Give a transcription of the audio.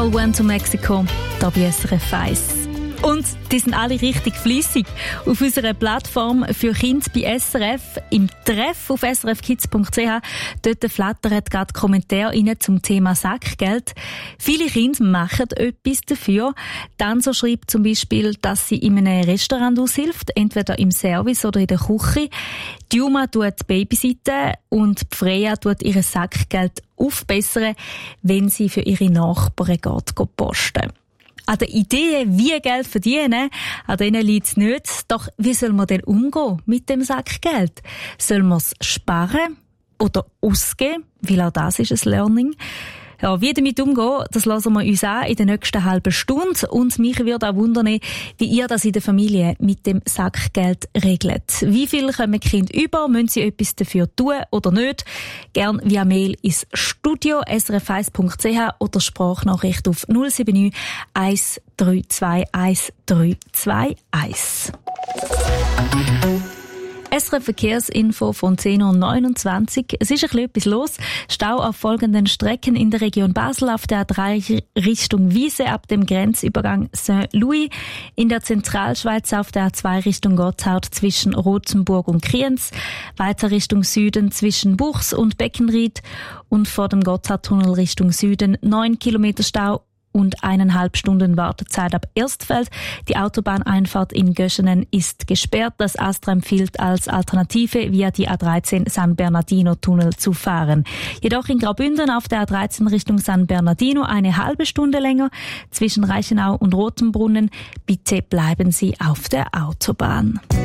all went to Mexico, da bei SRF 1. Und die sind alle richtig fleissig. Auf unserer Plattform für Kinder bei SRF, im Treff auf srfkids.ch, dort flattern gerade Kommentare rein zum Thema Sackgeld. Viele Kinder machen etwas dafür. Dann so schreibt zum Beispiel, dass sie in einem Restaurant aushilft, entweder im Service oder in der Küche. Die Juma tut babysitten und die Freya tut ihr Sackgeld aufbessern, wenn sie für ihre Nachbarn geht posten. An der Idee, wie Geld verdienen, an denen liegt es nicht. Doch wie soll man denn umgehen mit dem Sackgeld? Soll man es sparen oder ausgeben? Weil auch das ist ein Learning. Ja, wie damit umgehen, das lassen wir uns an in der nächsten halben Stunde. Und mich würde auch wundern, wie ihr das in der Familie mit dem Sackgeld regelt. Wie viel kommen die Kinder über? Müssen sie etwas dafür tun oder nicht? Gern via Mail ins Studio srf1.ch oder Sprachnachricht auf 079 132 1321. SRF Verkehrsinfo von 10.29 Uhr. Es ist ein bisschen etwas los. Stau auf folgenden Strecken in der Region Basel auf der A3 Richtung Wiese ab dem Grenzübergang Saint-Louis. In der Zentralschweiz auf der A2 Richtung Gotthard zwischen Rothenburg und Kriens. Weiter Richtung Süden zwischen Buchs und Beckenried. Und vor dem Gotthardtunnel Richtung Süden 9 Kilometer Stau und 1,5 Stunden Wartezeit ab Erstfeld. Die Autobahneinfahrt in Göschenen ist gesperrt. Das ASTRA empfiehlt als Alternative via die A13 San Bernardino-Tunnel zu fahren. Jedoch in Graubünden auf der A13 Richtung San Bernardino eine halbe Stunde länger. Zwischen Reichenau und Rotenbrunnen. Bitte bleiben Sie auf der Autobahn.